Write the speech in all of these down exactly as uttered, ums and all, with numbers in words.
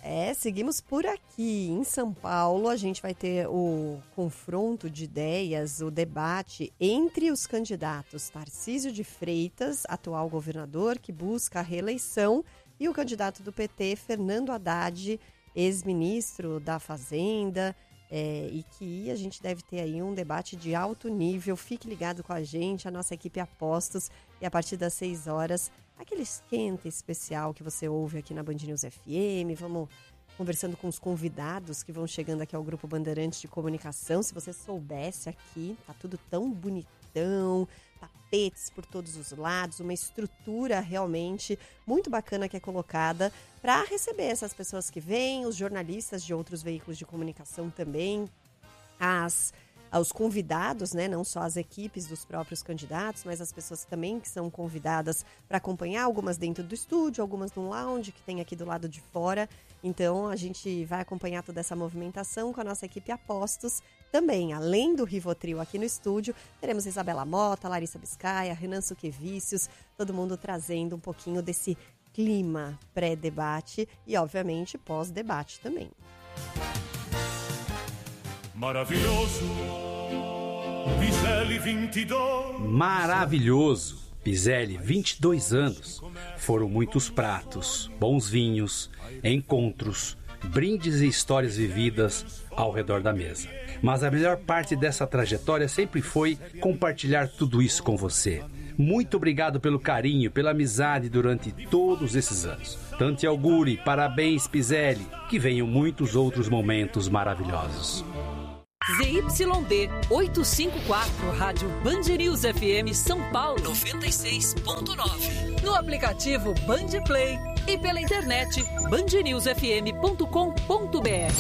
É, seguimos por aqui. Em São Paulo, a gente vai ter o confronto de ideias, o debate entre os candidatos Tarcísio de Freitas, atual governador, que busca a reeleição, e o candidato do P T, Fernando Haddad, ex-ministro da Fazenda, é, e que a gente deve ter aí um debate de alto nível. Fique ligado com a gente, a nossa equipe Apostos, e a partir das seis horas, aquele esquenta especial que você ouve aqui na Band News F M. Vamos conversando com os convidados que vão chegando aqui ao Grupo Bandeirantes de Comunicação. Se você soubesse aqui, tá tudo tão bonitão, tapetes por todos os lados, uma estrutura realmente muito bacana que é colocada para receber essas pessoas que vêm, os jornalistas de outros veículos de comunicação também, as... aos convidados, né, não só as equipes dos próprios candidatos, mas as pessoas também que são convidadas para acompanhar, algumas dentro do estúdio, algumas no lounge que tem aqui do lado de fora. Então a gente vai acompanhar toda essa movimentação com a nossa equipe Apostos também. Além do Rivotril aqui no estúdio, teremos Isabela Mota, Larissa Biscaia, Renan Suquevicius, todo mundo trazendo um pouquinho desse clima pré-debate e, obviamente, pós-debate também. Maravilhoso, Piselli vinte e dois. Maravilhoso, Piselli, vinte e dois anos. Foram muitos pratos, bons vinhos, encontros, brindes e histórias vividas ao redor da mesa. Mas a melhor parte dessa trajetória sempre foi compartilhar tudo isso com você. Muito obrigado pelo carinho, pela amizade durante todos esses anos. Tanti auguri, parabéns, Piselli, que venham muitos outros momentos maravilhosos. Z Y D oitocentos e cinquenta e quatro, Rádio Band News F M São Paulo noventa e seis ponto nove. No aplicativo Band Play e pela internet band news f m ponto com ponto b r.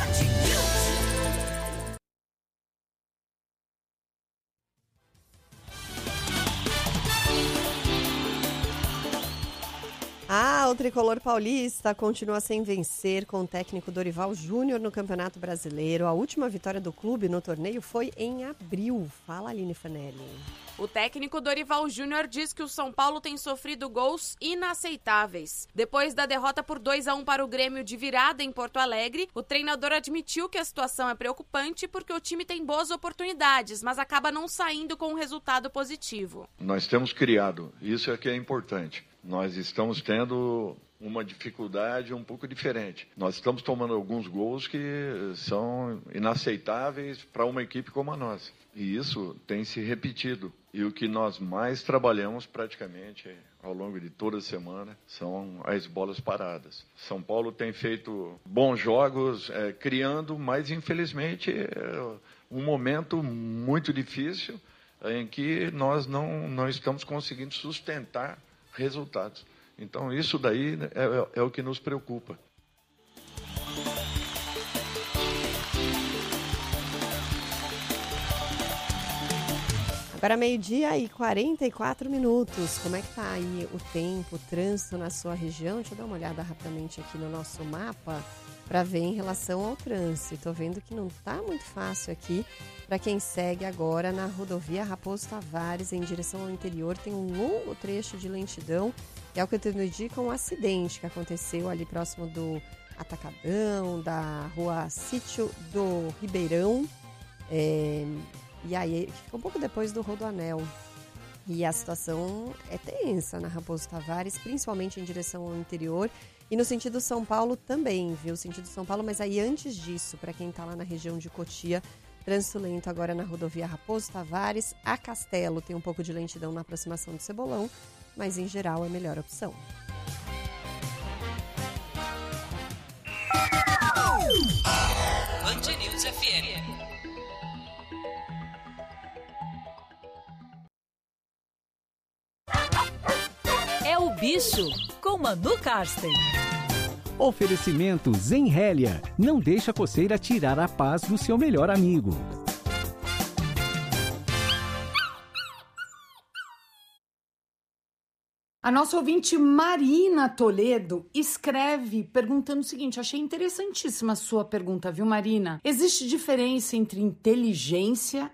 Ah, o tricolor paulista continua sem vencer com o técnico Dorival Júnior no Campeonato Brasileiro. A última vitória do clube no torneio foi em abril. Fala, Aline Fanelli. O técnico Dorival Júnior diz que o São Paulo tem sofrido gols inaceitáveis. Depois da derrota por dois a um para o Grêmio de virada em Porto Alegre, o treinador admitiu que a situação é preocupante porque o time tem boas oportunidades, mas acaba não saindo com um resultado positivo. Nós temos criado, isso é que é importante. Nós estamos tendo uma dificuldade um pouco diferente. Nós estamos tomando alguns gols que são inaceitáveis para uma equipe como a nossa. E isso tem se repetido. E o que nós mais trabalhamos praticamente ao longo de toda a semana são as bolas paradas. São Paulo tem feito bons jogos, é, criando, mas infelizmente é um momento muito difícil em que nós não, não estamos conseguindo sustentar resultados. Então isso daí é, é, é o que nos preocupa. Agora meio-dia e quarenta e quatro minutos. Como é que tá aí o tempo, o trânsito na sua região? Deixa eu dar uma olhada rapidamente aqui no nosso mapa para ver em relação ao trânsito. Estou vendo que não tá muito fácil aqui para quem segue agora na rodovia Raposo Tavares em direção ao interior. Tem um longo trecho de lentidão. E é o que tudo indica, um acidente que aconteceu ali próximo do Atacadão, da rua Sítio do Ribeirão. É... E aí, fica um pouco depois do Rodoanel. E a situação é tensa na Raposo Tavares, principalmente em direção ao interior. E no sentido São Paulo também, viu? Sentido São Paulo, mas aí antes disso, para quem está lá na região de Cotia, trânsito lento agora na rodovia Raposo Tavares. A Castelo tem um pouco de lentidão na aproximação do Cebolão, mas em geral é a melhor opção. Band News F M. É o bicho com Manu Karsten. Oferecimento Zenrélia. Não deixa a coceira tirar a paz do seu melhor amigo. A nossa ouvinte Marina Toledo escreve perguntando o seguinte, achei interessantíssima a sua pergunta, viu, Marina? Existe diferença entre inteligência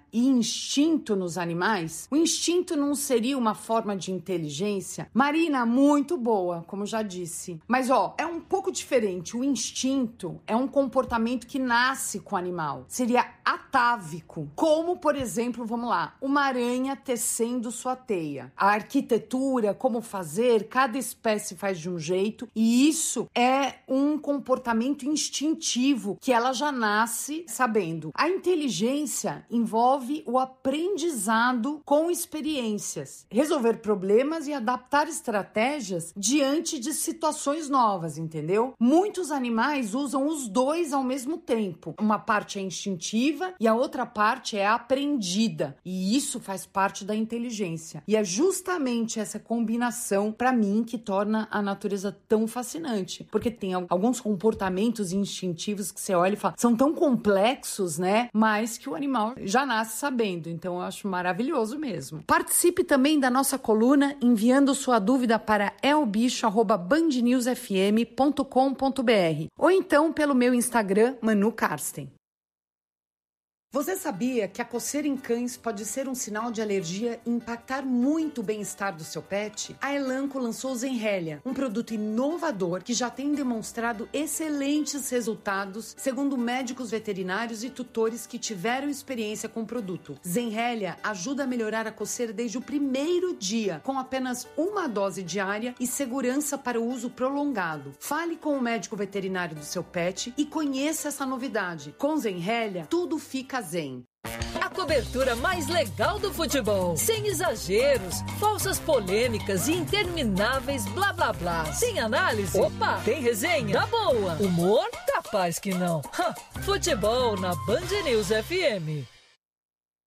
e instinto nos animais, o instinto não seria uma forma de inteligência? Marina, muito boa, como já disse. Mas, ó, é um pouco diferente. O instinto é um comportamento que nasce com o animal. Seria atávico. Como, por exemplo, vamos lá, uma aranha tecendo sua teia. A arquitetura, como fazer, cada espécie faz de um jeito, e isso é um comportamento instintivo que ela já nasce sabendo. A inteligência envolve o aprendizado com experiências, resolver problemas e adaptar estratégias diante de situações novas, entendeu? Muitos animais usam os dois ao mesmo tempo. Uma parte é instintiva e a outra parte é aprendida, e isso faz parte da inteligência. E é justamente essa combinação, para mim, que torna a natureza tão fascinante, porque tem alguns comportamentos instintivos que você olha e fala, são tão complexos, né? Mas que o animal já nasce sabendo, então eu acho maravilhoso mesmo. Participe também da nossa coluna enviando sua dúvida para elbicho arroba band news f m ponto com ponto b r ou então pelo meu Instagram, Manu Karsten. Você sabia que a coceira em cães pode ser um sinal de alergia e impactar muito o bem-estar do seu pet? A Elanco lançou o Zenrelia, um produto inovador que já tem demonstrado excelentes resultados, segundo médicos veterinários e tutores que tiveram experiência com o produto. Zenrelia ajuda a melhorar a coceira desde o primeiro dia, com apenas uma dose diária e segurança para o uso prolongado. Fale com o médico veterinário do seu pet e conheça essa novidade. Com Zenrelia, tudo fica zen. A cobertura mais legal do futebol, sem exageros, falsas polêmicas e intermináveis blá blá blá. Sem análise? Opa, tem resenha? Tá boa. Humor? Capaz que não. Futebol na Band News F M.